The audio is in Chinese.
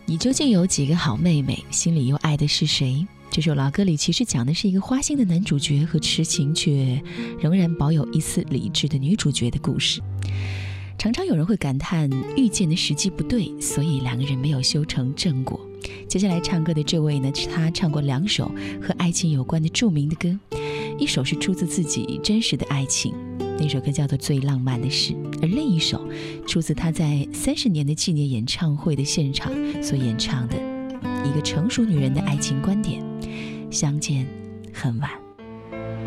你究竟有几个好妹妹，心里又爱的是谁？这首老歌里其实讲的是一个花心的男主角和痴情却仍然保有一丝理智的女主角的故事。常常有人会感叹遇见的时机不对，所以两个人没有修成正果。接下来唱歌的这位呢，他唱过2首和爱情有关的著名的歌，一首是出自自己真实的爱情，那首歌叫做《最浪漫的事》，而另一首出自他在30年的纪念演唱会的现场所演唱的一个成熟女人的爱情观点，相见很晚。